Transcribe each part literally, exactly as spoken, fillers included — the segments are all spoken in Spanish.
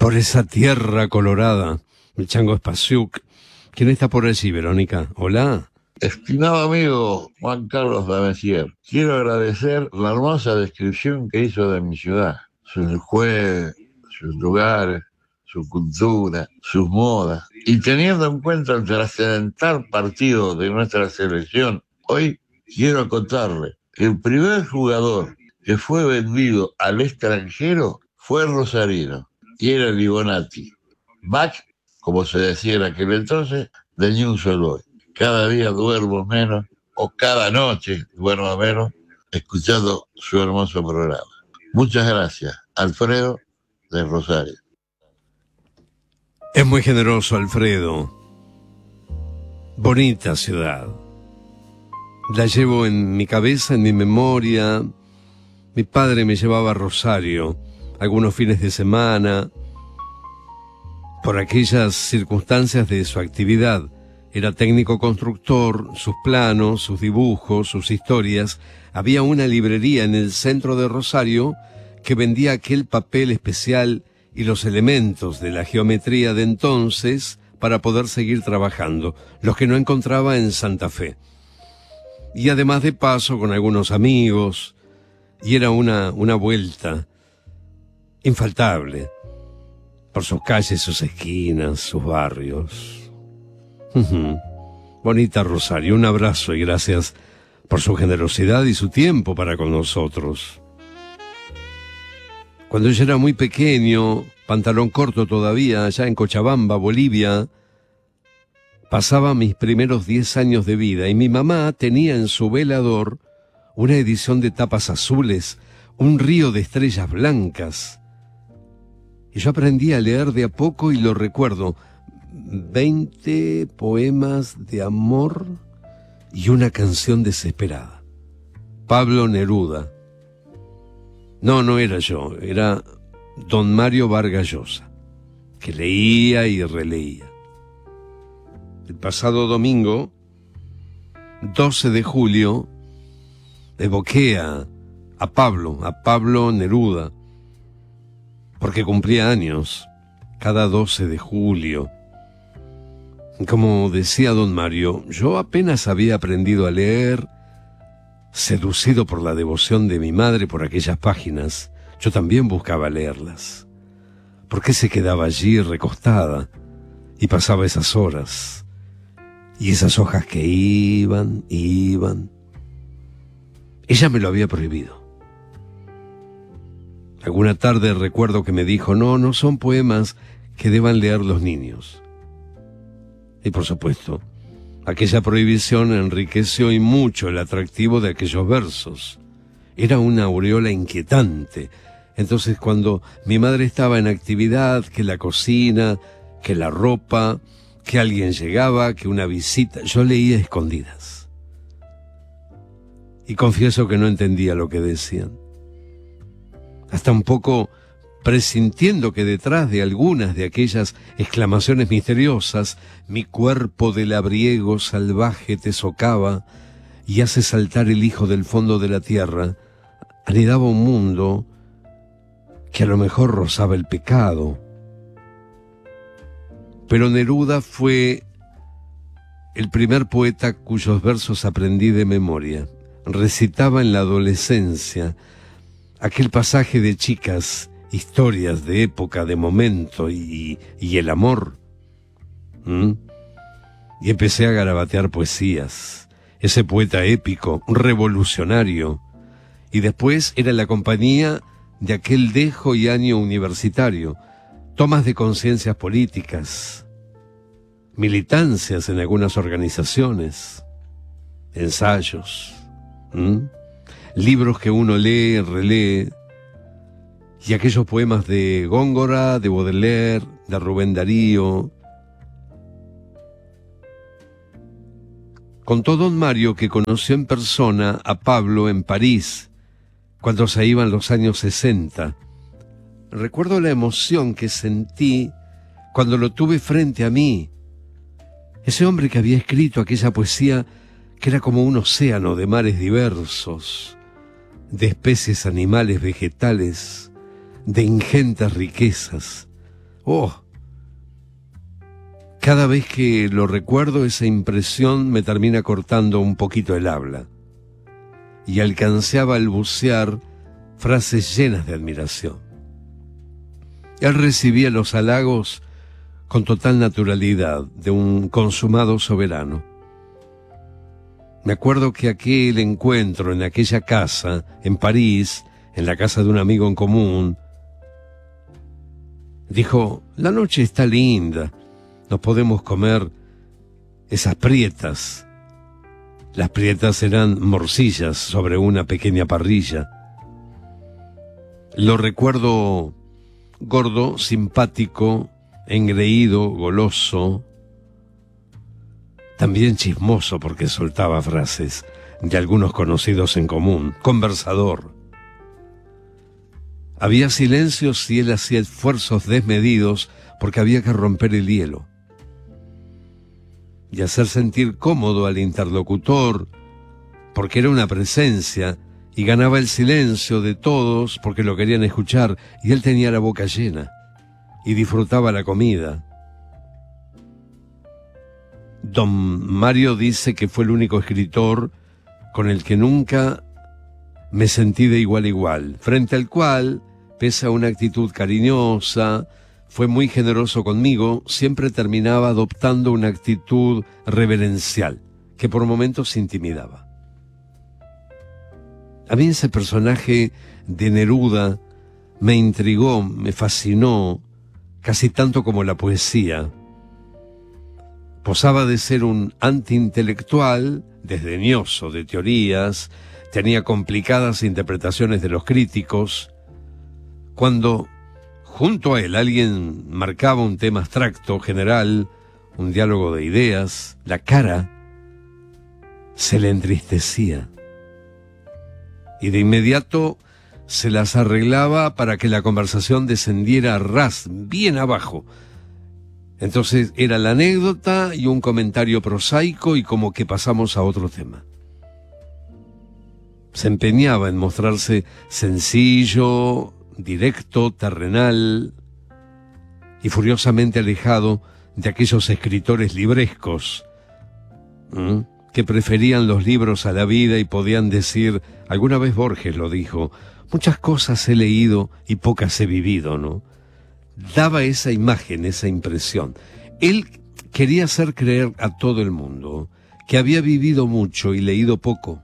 por esa tierra colorada, el Chango Espasiuk. ¿Quién está por allí, Verónica? Hola. Estimado amigo Juan Carlos Damesier, quiero agradecer la hermosa descripción que hizo de mi ciudad, sus juegos, sus lugares, su cultura, sus modas. Y teniendo en cuenta el trascendental partido de nuestra selección, hoy quiero acotarle que el primer jugador que fue vendido al extranjero fue Rosarino, y era Libonati. Bach, como se decía en aquel entonces, de Newell's Old Boys. Cada día duermo menos, o cada noche duermo menos, escuchando su hermoso programa. Muchas gracias, Alfredo de Rosario. Es muy generoso, Alfredo. Bonita ciudad. La llevo en mi cabeza, en mi memoria. Mi padre me llevaba a Rosario algunos fines de semana por aquellas circunstancias de su actividad. Era técnico constructor, sus planos, sus dibujos, sus historias. Había una librería en el centro de Rosario que vendía aquel papel especial y los elementos de la geometría de entonces para poder seguir trabajando, los que no encontraba en Santa Fe. Y además de paso con algunos amigos, y era una, una vuelta infaltable por sus calles, sus esquinas, sus barrios. Uh-huh. Bonita Rosario, un abrazo y gracias por su generosidad y su tiempo para con nosotros. Cuando yo era muy pequeño, pantalón corto todavía, allá en Cochabamba, Bolivia, pasaba mis primeros diez años de vida y mi mamá tenía en su velador una edición de tapas azules, un río de estrellas blancas. Y yo aprendí a leer de a poco y lo recuerdo. Veinte poemas de amor y una canción desesperada. Pablo Neruda. No, no era yo, era don Mario Vargas Llosa, que leía y releía. El pasado domingo, doce de julio, evoqué a, a Pablo, a Pablo Neruda, porque cumplía años cada doce de julio. Como decía don Mario, yo apenas había aprendido a leer, seducido por la devoción de mi madre por aquellas páginas, yo también buscaba leerlas. ¿Por qué se quedaba allí recostada y pasaba esas horas? Y esas hojas que iban, iban. Ella me lo había prohibido. Alguna tarde recuerdo que me dijo, no, no son poemas que deban leer los niños. Y por supuesto, aquella prohibición enriqueció y mucho el atractivo de aquellos versos. Era una aureola inquietante. Entonces, cuando mi madre estaba en actividad, que la cocina, que la ropa, que alguien llegaba, que una visita, yo leía a escondidas. Y confieso que no entendía lo que decían. Hasta un poco presintiendo que detrás de algunas de aquellas exclamaciones misteriosas, mi cuerpo de labriego salvaje te socava y hace saltar el hijo del fondo de la tierra, anidaba un mundo que a lo mejor rozaba el pecado. Pero Neruda fue el primer poeta cuyos versos aprendí de memoria. Recitaba en la adolescencia aquel pasaje de chicas, historias de época, de momento y, y el amor. ¿Mm? Y empecé a garabatear poesías. Ese poeta épico, revolucionario. Y después era la compañía de aquel dejo y año universitario. Tomas de conciencias políticas. Militancias en algunas organizaciones. Ensayos. ¿Mm? Libros que uno lee, relee. Y aquellos poemas de Góngora, de Baudelaire, de Rubén Darío. Contó don Mario que conoció en persona a Pablo en París, cuando se iban los años sesenta. Recuerdo la emoción que sentí cuando lo tuve frente a mí. Ese hombre que había escrito aquella poesía que era como un océano de mares diversos, de especies animales, vegetales, de ingentes riquezas, Oh, cada vez que lo recuerdo, esa impresión me termina cortando un poquito el habla. Y alcancé a balbucear frases llenas de admiración. Él recibía los halagos con total naturalidad de un consumado soberano. Me acuerdo que aquel encuentro en aquella casa, en París, en la casa de un amigo en común, dijo: la noche está linda, nos podemos comer esas prietas. Las prietas eran morcillas sobre una pequeña parrilla. Lo recuerdo gordo, simpático, engreído, goloso, también chismoso porque soltaba frases de algunos conocidos en común, conversador. Había silencios y él hacía esfuerzos desmedidos porque había que romper el hielo y hacer sentir cómodo al interlocutor, porque era una presencia, y ganaba el silencio de todos porque lo querían escuchar, y él tenía la boca llena y disfrutaba la comida. Don Mario dice que fue el único escritor con el que nunca me sentí de igual a igual, frente al cual, pese a una actitud cariñosa, fue muy generoso conmigo, siempre terminaba adoptando una actitud reverencial, que por momentos intimidaba. A mí ese personaje de Neruda me intrigó, me fascinó, casi tanto como la poesía. Posaba de ser un antiintelectual, desdeñoso de teorías, tenía complicadas interpretaciones de los críticos. Cuando junto a él alguien marcaba un tema abstracto, general, un diálogo de ideas, la cara se le entristecía. Y de inmediato se las arreglaba para que la conversación descendiera a ras, bien abajo. Entonces era la anécdota y un comentario prosaico y como que pasamos a otro tema. Se empeñaba en mostrarse sencillo, directo, terrenal y furiosamente alejado de aquellos escritores librescos, ¿m? que preferían los libros a la vida y podían decir, alguna vez Borges lo dijo, muchas cosas he leído y pocas he vivido, ¿no? Daba esa imagen, esa impresión. Él quería hacer creer a todo el mundo que había vivido mucho y leído poco.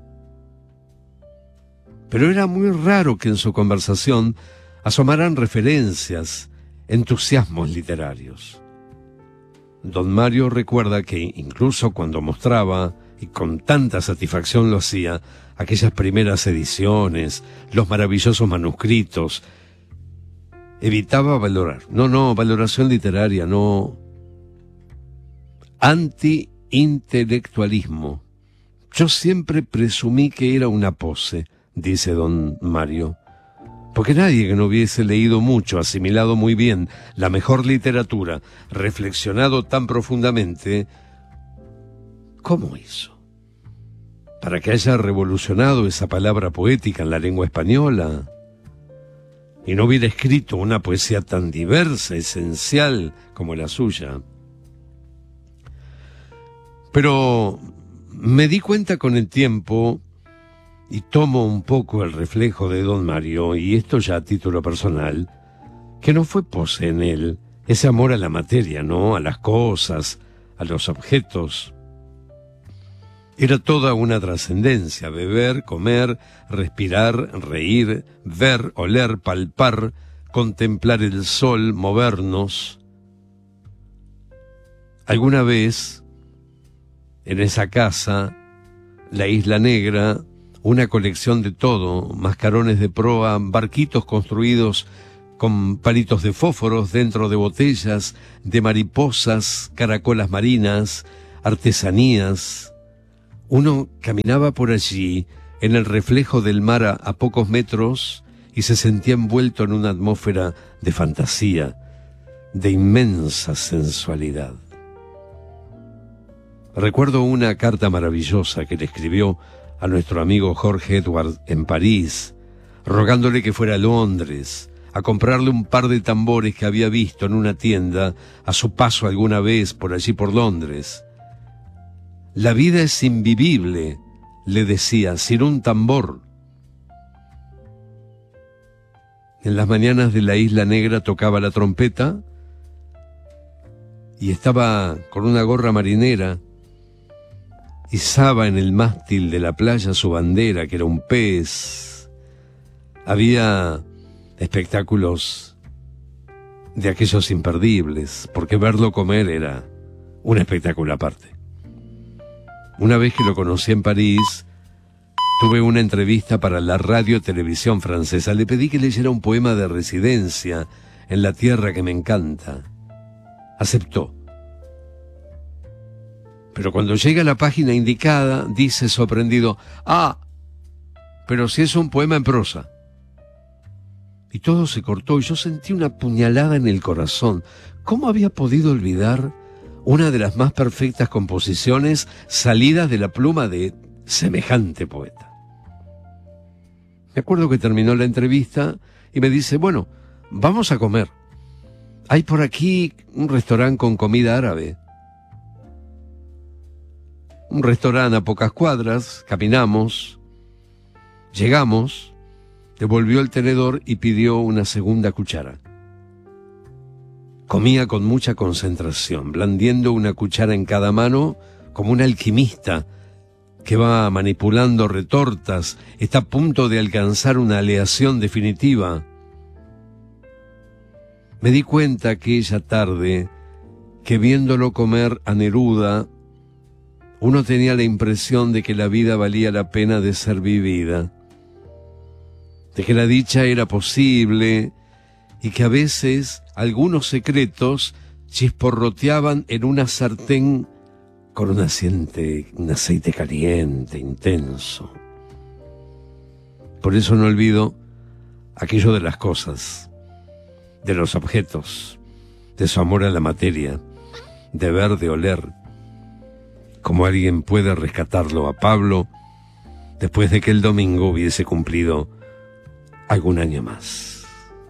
Pero era muy raro que en su conversación asomaran referencias, entusiasmos literarios. Don Mario recuerda que incluso cuando mostraba, y con tanta satisfacción lo hacía, aquellas primeras ediciones, los maravillosos manuscritos, evitaba valorar. No, no, valoración literaria, no. Anti-intelectualismo. Yo siempre presumí que era una pose, dice don Mario, porque nadie que no hubiese leído mucho, asimilado muy bien la mejor literatura, reflexionado tan profundamente, ¿cómo hizo? Para que haya revolucionado esa palabra poética en la lengua española y no hubiera escrito una poesía tan diversa, esencial como la suya. Pero me di cuenta con el tiempo, y tomo un poco el reflejo de don Mario, y esto ya a título personal, que no fue pose en él, ese amor a la materia, ¿no? A las cosas, a los objetos. Era toda una trascendencia, beber, comer, respirar, reír, ver, oler, palpar, contemplar el sol, movernos. Alguna vez, en esa casa, la Isla Negra, una colección de todo, mascarones de proa, barquitos construidos con palitos de fósforos dentro de botellas, de mariposas, caracolas marinas, artesanías. Uno caminaba por allí, en el reflejo del mar a, a pocos metros, y se sentía envuelto en una atmósfera de fantasía, de inmensa sensualidad. Recuerdo una carta maravillosa que le escribió a nuestro amigo Jorge Edward en París, rogándole que fuera a Londres, a comprarle un par de tambores que había visto en una tienda a su paso alguna vez por allí por Londres. La vida es invivible, le decía, sin un tambor. En las mañanas de la Isla Negra tocaba la trompeta y estaba con una gorra marinera, izaba en el mástil de la playa su bandera, que era un pez. Había espectáculos de aquellos imperdibles, porque verlo comer era un espectáculo aparte. Una vez que lo conocí en París, tuve una entrevista para la radio televisión francesa. Le pedí que leyera un poema de residencia en la tierra que me encanta. Aceptó. Pero cuando llega a la página indicada, dice sorprendido: «Ah, pero si es un poema en prosa». Y todo se cortó y yo sentí una puñalada en el corazón. ¿Cómo había podido olvidar una de las más perfectas composiciones salidas de la pluma de semejante poeta? Me acuerdo que terminó la entrevista y me dice: «Bueno, vamos a comer. Hay por aquí un restaurante con comida árabe». Un restaurante a pocas cuadras, caminamos, llegamos, devolvió el tenedor y pidió una segunda cuchara. Comía con mucha concentración, blandiendo una cuchara en cada mano como un alquimista que va manipulando retortas, está a punto de alcanzar una aleación definitiva. Me di cuenta aquella tarde que viéndolo comer a Neruda, uno tenía la impresión de que la vida valía la pena de ser vivida, de que la dicha era posible y que a veces algunos secretos chisporroteaban en una sartén con un aceite, un aceite caliente, intenso. Por eso no olvido aquello de las cosas, de los objetos, de su amor a la materia, de ver, de oler, como alguien puede rescatarlo a Pablo después de que el domingo hubiese cumplido algún año más.